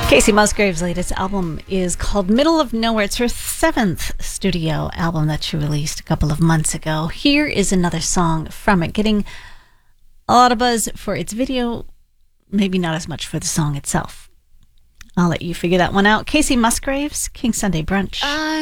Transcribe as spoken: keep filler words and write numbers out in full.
Kacey Musgrave's latest album is called Middle of Nowhere. It's her seventh studio album that she released a couple of months ago. Here is another song from it, getting a lot of buzz for its video, maybe not as much for the song itself. I'll let you figure that one out. Kacey Musgraves, King Sunday Brunch. I